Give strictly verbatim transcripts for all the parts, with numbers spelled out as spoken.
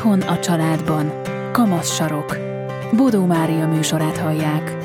Otthon a családban. Kamasz sarok. Bodó Mária műsorát hallják.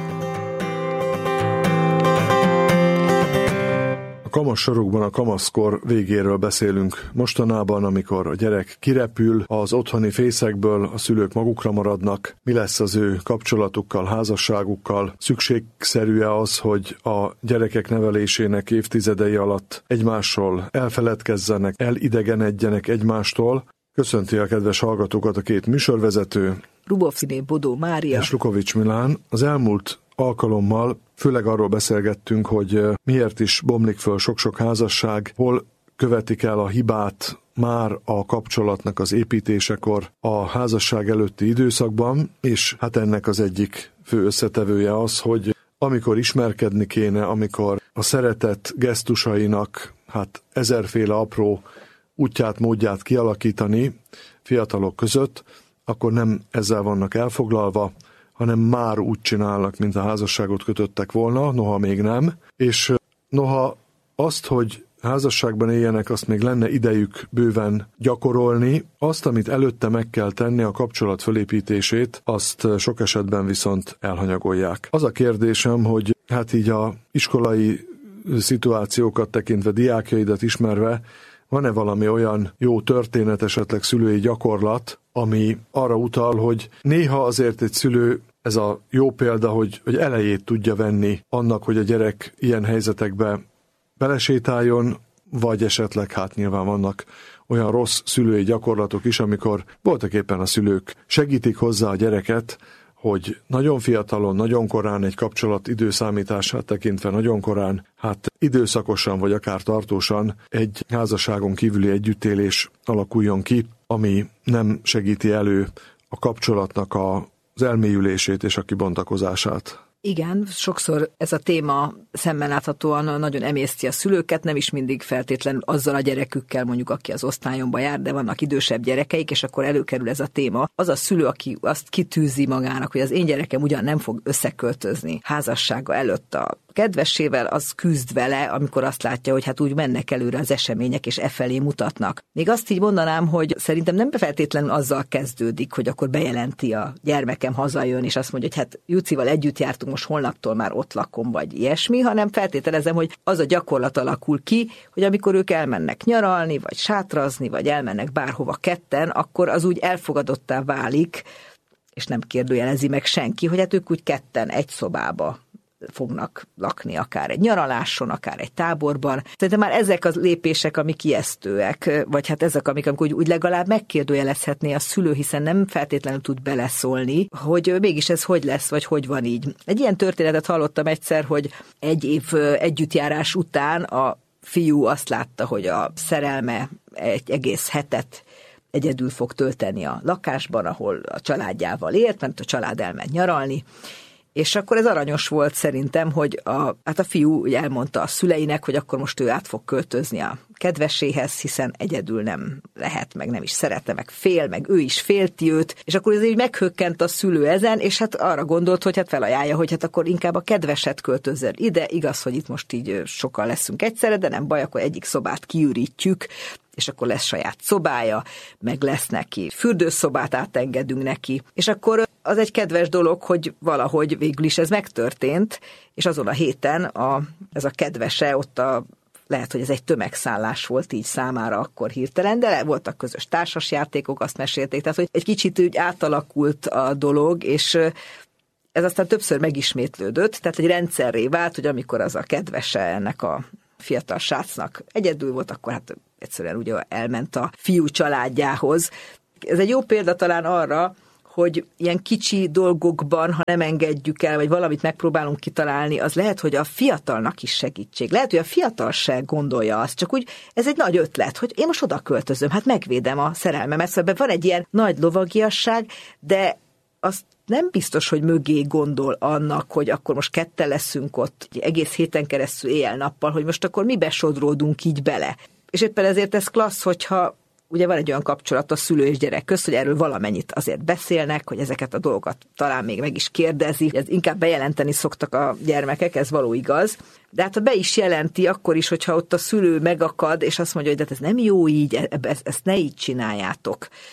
A kamasz sarokban a kamaszkor végéről beszélünk mostanában, amikor a gyerek kirepül az otthoni fészekből, a szülők magukra maradnak. Mi lesz az ő kapcsolatukkal, házasságukkal? Szükségszerű-e az, hogy a gyerekek nevelésének évtizedei alatt egymásról elfeledkezzenek, elidegenedjenek egymástól? Köszönti a kedves hallgatókat a két műsorvezető, Rubovsziné Bodó Mária és Lukovics Milán. Az elmúlt alkalommal főleg arról beszélgettünk, hogy miért is bomlik föl sok-sok házasság, hol követik el a hibát már a kapcsolatnak az építésekor a házasság előtti időszakban, és hát ennek az egyik fő összetevője az, hogy amikor ismerkedni kéne, amikor a szeretet gesztusainak hát ezerféle apró útját, módját kialakítani fiatalok között, akkor nem ezzel vannak elfoglalva, hanem már úgy csinálnak, mint a házasságot kötöttek volna, noha még nem. És noha azt, hogy házasságban éljenek, azt még lenne idejük bőven gyakorolni, azt, amit előtte meg kell tenni, a kapcsolat fölépítését, azt sok esetben viszont elhanyagolják. Az a kérdésem, hogy hát így a iskolai szituációkat tekintve, diákjaidat ismerve, van-e valami olyan jó történet, esetleg szülői gyakorlat, ami arra utal, hogy néha azért egy szülő, ez a jó példa, hogy, hogy elejét tudja venni annak, hogy a gyerek ilyen helyzetekbe belesétáljon, vagy esetleg hát nyilván vannak olyan rossz szülői gyakorlatok is, amikor voltak éppen a szülők segítik hozzá a gyereket, hogy nagyon fiatalon, nagyon korán egy kapcsolat időszámítását tekintve nagyon korán, hát időszakosan vagy akár tartósan egy házasságon kívüli együttélés alakuljon ki, ami nem segíti elő a kapcsolatnak az elmélyülését és a kibontakozását. Igen, sokszor ez a téma szemmel láthatóan nagyon emészti a szülőket, nem is mindig feltétlenül azzal a gyerekükkel, mondjuk aki az osztályomba jár, de vannak idősebb gyerekeik, és akkor előkerül ez a téma. Az a szülő, aki azt kitűzi magának, hogy az én gyerekem ugyan nem fog összeköltözni házassága előtt a kedvesével, az küzd vele, amikor azt látja, hogy hát úgy mennek előre az események, és e felé mutatnak. Még azt így mondanám, hogy szerintem nem feltétlenül azzal kezdődik, hogy akkor bejelenti a gyermekem, hazajön, és azt mondja, hogy hát Jucival együtt jártunk, most holnaptól már ott lakom, vagy ilyesmi, hanem feltételezem, hogy az a gyakorlat alakul ki, hogy amikor ők elmennek nyaralni, vagy sátrazni, vagy elmennek bárhova ketten, akkor az úgy elfogadottá válik, és nem kérdőjelezi meg senki, hogy hát ők úgy ketten egy szobába fognak lakni, akár egy nyaraláson, akár egy táborban. Szerintem már ezek a lépések, amik ijesztőek, vagy hát ezek, amik amikor úgy, úgy legalább megkérdőjelezhetné a szülő, hiszen nem feltétlenül tud beleszólni, hogy mégis ez hogy lesz, vagy hogy van így. Egy ilyen történetet hallottam egyszer, hogy egy év együttjárás után a fiú azt látta, hogy a szerelme egy egész hetet egyedül fog tölteni a lakásban, ahol a családjával élt, mert a család elment nyaralni. És akkor ez aranyos volt szerintem, hogy a, hát a fiú ugye elmondta a szüleinek, hogy akkor most ő át fog költözni a kedveséhez, hiszen egyedül nem lehet, meg nem is szerette, meg fél, meg ő is félti őt, és akkor ez így meghökkent a szülő ezen, és hát arra gondolt, hogy hát felajánlja, hogy hát akkor inkább a kedveset költözzen ide, igaz, hogy itt most így sokan leszünk egyszerre, de nem baj, akkor egyik szobát kiürítjük, és akkor lesz saját szobája, meg lesz neki fürdőszobát átengedünk neki, és akkor az egy kedves dolog, hogy valahogy végül is ez megtörtént, és azon a héten a, ez a kedvese ott a lehet, hogy ez egy tömegszállás volt így számára akkor hirtelen, de voltak közös társasjátékok, azt mesélték, tehát hogy egy kicsit úgy átalakult a dolog, és ez aztán többször megismétlődött, tehát egy rendszerré vált, hogy amikor az a kedvese ennek a fiatal srácnak egyedül volt, akkor hát egyszerűen ugye elment a fiú családjához. Ez egy jó példa talán arra, hogy ilyen kicsi dolgokban, ha nem engedjük el, vagy valamit megpróbálunk kitalálni, az lehet, hogy a fiatalnak is segítség. Lehet, hogy a fiatal se gondolja azt, csak úgy ez egy nagy ötlet, hogy én most oda költözöm, hát megvédem a szerelmemet. Szóval van egy ilyen nagy lovagiasság, de azt nem biztos, hogy mögé gondol annak, hogy akkor most ketten leszünk ott egész héten keresztül éjjel-nappal, hogy most akkor mi besodródunk így bele. És éppen ezért ez klassz, hogyha ugye van egy olyan kapcsolat a szülő és gyerek közt, hogy erről valamennyit azért beszélnek, hogy ezeket a dolgokat talán még meg is kérdezi. Ez inkább bejelenteni szoktak a gyermekek, ez való igaz. De hát ha be is jelenti, akkor is, hogyha ott a szülő megakad, és azt mondja, hogy de ez nem jó így, ezt, ezt ne így csináljátok.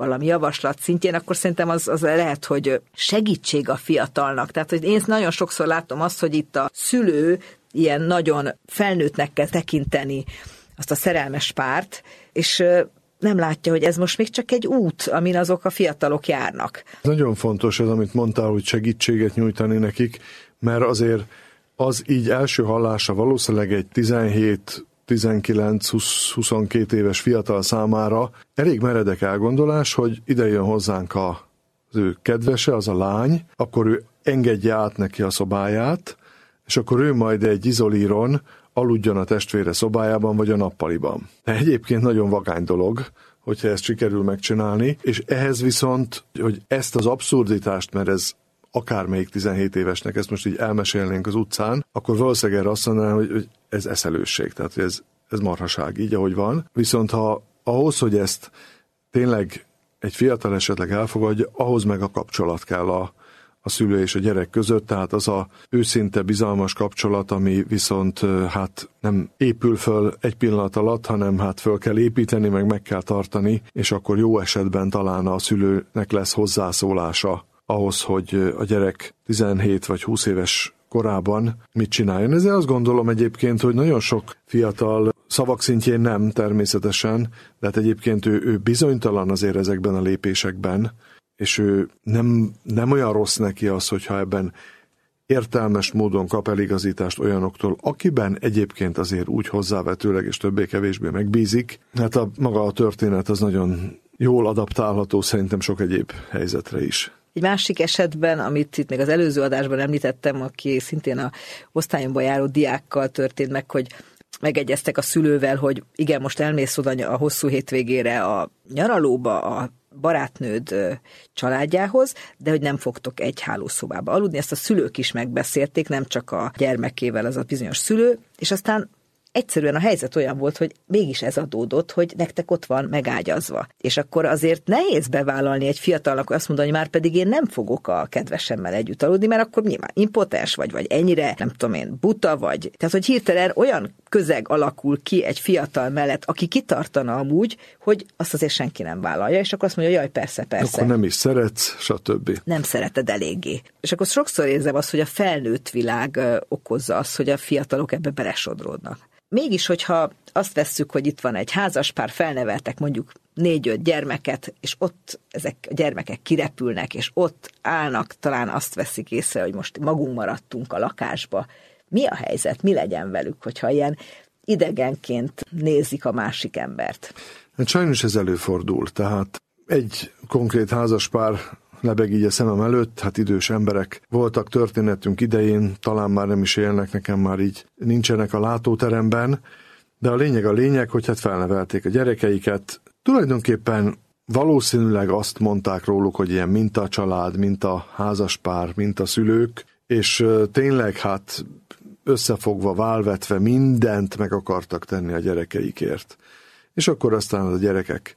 valami javaslat szintjén, akkor szerintem az, az lehet, hogy segítség a fiatalnak. Tehát, hogy én nagyon sokszor látom azt, hogy itt a szülő ilyen nagyon felnőttnek kell tekinteni azt a szerelmes párt, és nem látja, hogy ez most még csak egy út, amin azok a fiatalok járnak. Nagyon fontos ez, amit mondtál, hogy segítséget nyújtani nekik, mert azért az így első hallása valószínűleg egy tizenhét, tizenkilenc, húsz, huszonkét éves fiatal számára elég meredek elgondolás, hogy ide jön hozzánk az ő kedvese, az a lány, akkor ő engedje át neki a szobáját, és akkor ő majd egy izolíron aludjon a testvére szobájában, vagy a nappaliban. De egyébként nagyon vagány dolog, hogyha ezt sikerül megcsinálni, és ehhez viszont, hogy ezt az abszurditást, mert ez akármelyik tizenhét évesnek, ezt most így elmesélnénk az utcán, akkor valószínűleg erre azt mondanám, hogy, hogy ez eszelősség, tehát ez, ez marhaság, így ahogy van. Viszont ha ahhoz, hogy ezt tényleg egy fiatal esetleg elfogadja, ahhoz meg a kapcsolat kell a a szülő és a gyerek között, tehát az a őszinte, bizalmas kapcsolat, ami viszont hát nem épül föl egy pillanat alatt, hanem hát föl kell építeni, meg meg kell tartani, és akkor jó esetben talán a szülőnek lesz hozzászólása ahhoz, hogy a gyerek tizenhét vagy húsz éves korában mit csináljon. Ezzel azt gondolom egyébként, hogy nagyon sok fiatal szavak szintjén nem természetesen, de hát egyébként ő, ő bizonytalan azért ezekben a lépésekben, és ő nem, nem olyan rossz neki az, hogyha ebben értelmes módon kap eligazítást olyanoktól, akiben egyébként azért úgy hozzávetőleg és többé-kevésbé megbízik. Hát a maga a történet az nagyon jól adaptálható szerintem sok egyéb helyzetre is. Egy másik esetben, amit itt még az előző adásban említettem, aki szintén a osztályomba járó diákkal történt meg, hogy megegyeztek a szülővel, hogy igen, most elmész oda a hosszú hétvégére a nyaralóba, a barátnőd családjához, de hogy nem fogtok egy hálószobába aludni. Ezt a szülők is megbeszélték, nem csak a gyermekével az a bizonyos szülő, és aztán egyszerűen a helyzet olyan volt, hogy mégis ez adódott, hogy nektek ott van megágyazva. És akkor azért nehéz bevállalni egy fiatalnak, azt mondani, hogy már pedig én nem fogok a kedvesemmel együtt aludni, mert akkor nyilván impotens vagy, vagy ennyire, nem tudom én, buta vagy. Tehát, hogy hirtelen olyan közeg alakul ki egy fiatal mellett, aki kitartana amúgy, hogy azt azért senki nem vállalja, és akkor azt mondja, jaj, persze, persze. Akkor nem is szeretsz, stb. Nem szereted eléggé. És akkor sokszor érzem azt, hogy a felnőtt világ okozza azt, hogy a fiatalok ebbe belesodródnak. Mégis, hogyha azt vesszük, hogy itt van egy házaspár, felneveltek mondjuk négy-öt gyermeket, és ott ezek a gyermekek kirepülnek, és ott állnak, talán azt veszik észre, hogy most magunk maradtunk a lakásba. Mi a helyzet? Mi legyen velük, hogyha ilyen idegenként nézik a másik embert? Hát sajnos ez előfordul, tehát egy konkrét házaspár lebeg így a szemem előtt, hát idős emberek voltak történetünk idején, talán már nem is élnek, nekem már így nincsenek a látóteremben, de a lényeg a lényeg, hogy hát felnevelték a gyerekeiket. Tulajdonképpen valószínűleg azt mondták róluk, hogy ilyen mintacsalád, minta házaspár, minta szülők, és tényleg hát összefogva, válvetve mindent meg akartak tenni a gyerekeikért. És akkor aztán a gyerekek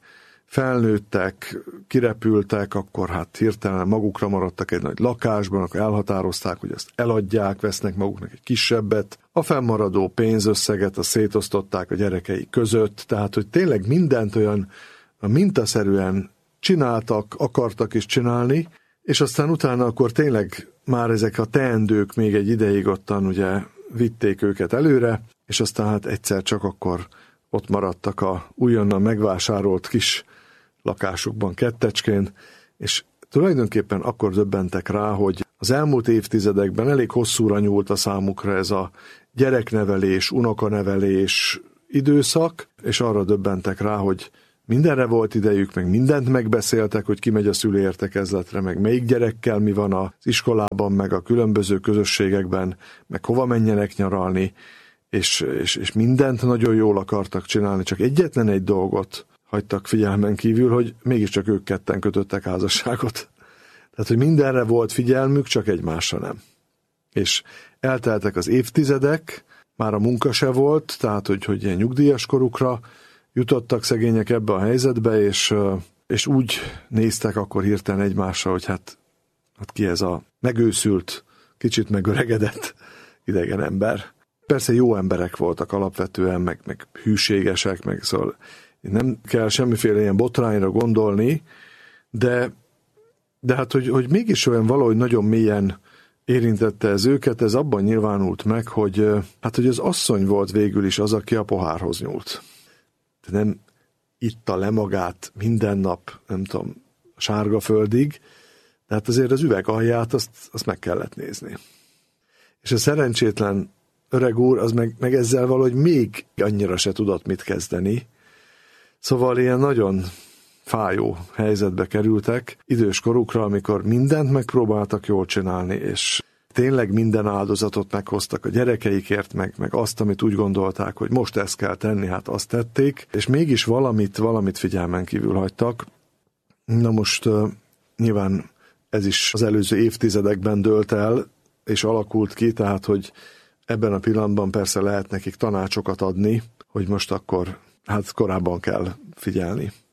felnőttek, kirepültek, akkor hát hirtelen magukra maradtak egy nagy lakásban, akkor elhatározták, hogy azt eladják, vesznek maguknak egy kisebbet. A fennmaradó pénzösszeget azt szétosztották a gyerekei között, tehát hogy tényleg mindent olyan mintaszerűen csináltak, akartak is csinálni, és aztán utána akkor tényleg már ezek a teendők még egy ideig ottan ugye vitték őket előre, és aztán hát egyszer csak akkor ott maradtak a újonnan megvásárolt kis lakásukban kettecskén, és tulajdonképpen akkor döbbentek rá, hogy az elmúlt évtizedekben elég hosszúra nyúlt a számukra ez a gyereknevelés, unokanevelés időszak, és arra döbbentek rá, hogy mindenre volt idejük, meg mindent megbeszéltek, hogy ki megy a szülőértekezletre, meg melyik gyerekkel mi van az iskolában, meg a különböző közösségekben, meg hova menjenek nyaralni, és, és, és mindent nagyon jól akartak csinálni, csak egyetlen egy dolgot hagytak figyelmen kívül, hogy mégiscsak ők ketten kötöttek házasságot. Tehát, hogy mindenre volt figyelmük, csak egymásra nem. És elteltek az évtizedek, már a munka se volt, tehát, hogy, hogy ilyen nyugdíjas korukra jutottak szegények ebbe a helyzetbe, és, és úgy néztek akkor hirtelen egymásra, hogy hát, hát ki ez a megőszült, kicsit megöregedett idegen ember. Persze jó emberek voltak alapvetően, meg, meg hűségesek, meg szóval nem kell semmiféle ilyen botrányra gondolni, de, de hát, hogy, hogy mégis olyan valahogy nagyon mélyen érintette ez őket, ez abban nyilvánult meg, hogy, hát, hogy az asszony volt végül is az, aki a pohárhoz nyúlt. De nem itta le magát minden nap, nem tudom, sárga földig, tehát azért az üveg alját azt, azt meg kellett nézni. És a szerencsétlen öreg úr, az meg, meg ezzel valahogy még annyira se tudott mit kezdeni. Szóval ilyen nagyon fájó helyzetbe kerültek idős korukra, amikor mindent megpróbáltak jól csinálni, és tényleg minden áldozatot meghoztak a gyerekeikért, meg, meg azt, amit úgy gondolták, hogy most ezt kell tenni, hát azt tették, és mégis valamit, valamit figyelmen kívül hagytak. Na most uh, nyilván ez is az előző évtizedekben dőlt el, és alakult ki, tehát, hogy ebben a pillanatban persze lehet nekik tanácsokat adni, hogy most akkor hát korábban kell figyelni.